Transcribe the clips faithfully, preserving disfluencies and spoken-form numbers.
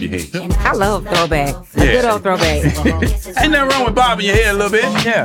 your head. I love throwback. A Yeah. good old throwback. Ain't nothing wrong with bobbing your head a little bit. Yeah.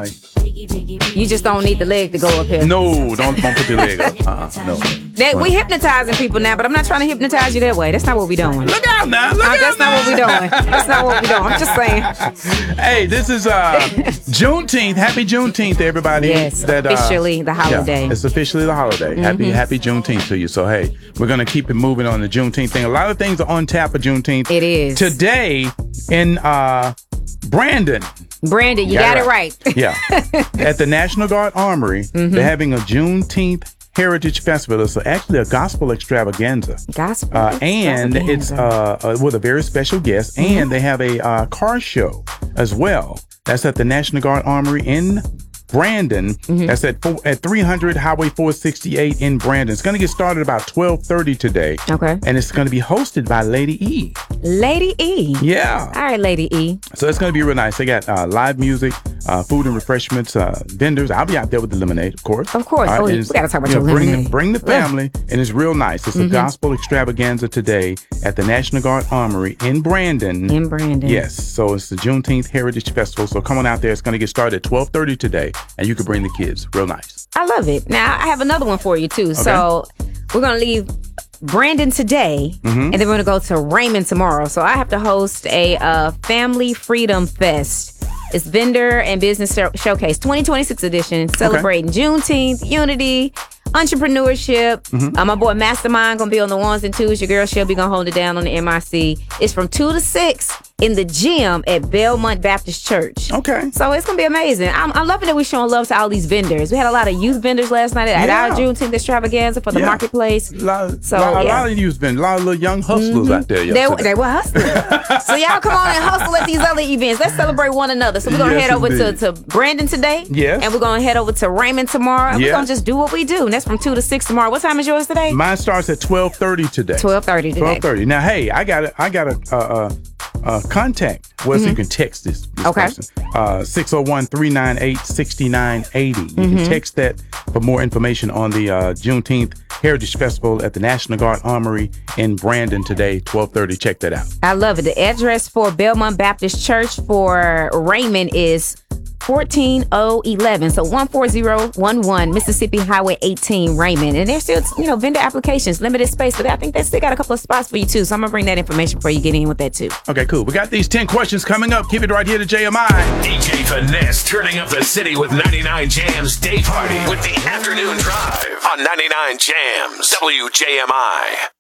You just don't need the leg to go up here. No, don't, don't put your leg up. Uh-uh, no. That, we hypnotizing people now, but I'm not trying to hypnotize you that way. That's not what we doing. Look out now. Look Uh, out that's now. not what we doing. That's not what we doing. I'm just saying. Hey, this is uh, Juneteenth. Happy Juneteenth, everybody. Yes, That, uh, officially the holiday. Yeah, it's officially the holiday. Mm-hmm. Happy Happy Juneteenth to you. So, hey, we're going to keep it moving on the Juneteenth thing. A lot of things are on tap for Juneteenth. It is. Today in uh, Brandon. Brandon, you got, it right. Yeah. At the National Guard Armory, Mm-hmm. they're having a Juneteenth Heritage Festival. It's actually a gospel extravaganza. Gospel. Uh, and it's uh, uh, with a very special guest. Mm-hmm. And they have a uh, car show as well. That's at the National Guard Armory in Brandon. Mm-hmm. That's at four, at three hundred Highway four sixty-eight in Brandon. It's going to get started about twelve thirty today. Okay. And it's going to be hosted by Lady E. Lady E. Yeah. All right, Lady E. So it's going to be real nice. They got uh, live music, uh, food and refreshments, uh, vendors. I'll be out there with the lemonade, of course. Of course. All Oh, and we it's- gotta talk about you your know, bring lemonade. The, bring the family, and it's real nice. It's a Mm-hmm. gospel extravaganza today at the National Guard Armory in Brandon. In Brandon. Yes. So it's the Juneteenth Heritage Festival. So come on out there. It's going to get started at twelve thirty today, and you can bring the kids. Real nice. I love it. Now, I have another one for you, too. So we're going to leave Brandon today, Mm-hmm. and then we're going to go to Raymond tomorrow. So I have to host a uh, Family Freedom Fest. It's Vendor and Business Show- Showcase twenty twenty-six edition, celebrating Juneteenth, unity, entrepreneurship. Mm-hmm. Uh, my boy Mastermind going to be on the ones and twos. Your girl Shelby going to hold it down on the M I C. It's from two to six in the gym at Belmont Baptist Church. Okay. So it's going to be amazing. I'm, I'm loving that we're showing love to all these vendors. We had a lot of youth vendors last night at Yeah. our Juneteenth extravaganza for the Yeah. marketplace. A lot, So, lot- a yeah. lot of youth been, a lot of little young hustlers out there. They, yesterday. they were hustling. So y'all come on and hustle at these other events. Let's celebrate one another. So we're going to Yes, head over to, indeed. to Brandon today. Yes. And we're going to head over to Raymond tomorrow. And Yes. we're going to just do what we do. And that's from two to six tomorrow. What time is yours today? Mine starts at twelve thirty today. twelve thirty today. twelve thirty. Now, hey, I got a, I got a, uh, uh, uh, contact. Well, so you can text this, this Mm-hmm. Okay. person. Uh, six oh one, three nine eight, six nine eight oh. You Mm-hmm. can text that for more information on the uh, Juneteenth Heritage Festival at the National Guard Armory in Brandon today, twelve thirty. Check that out. I love it. The address for Belmont Baptist Church for Raymond is fourteen oh eleven. So one four zero one one Mississippi Highway eighteen, Raymond. And there's still, you know, vendor applications, limited space, but I think they still got a couple of spots for you too. So I'm going to bring that information for you. Get in with that too. Okay, cool. We got these ten questions coming up. Keep it right here to J M I. D J Finesse turning up the city with ninety-nine Jams Day Party with the afternoon drive on ninety-nine Jams W J M I.